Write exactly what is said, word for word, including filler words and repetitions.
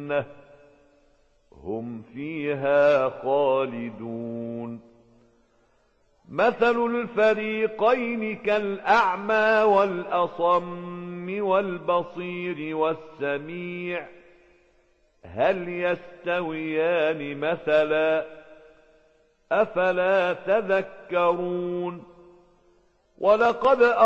الجنة هم فيها خالدون. مثل الفريقين كالأعمى والأصم والبصير والسميع هل يستويان مثلا أفلا تذكرون. ولقد